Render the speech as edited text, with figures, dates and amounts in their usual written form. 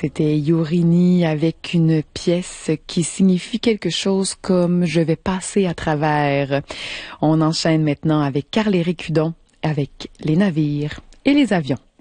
C'était Yorini avec une pièce qui signifie quelque chose comme « Je vais passer à travers ». On enchaîne maintenant avec Carl-Éric Hudon avec les navires et les avions.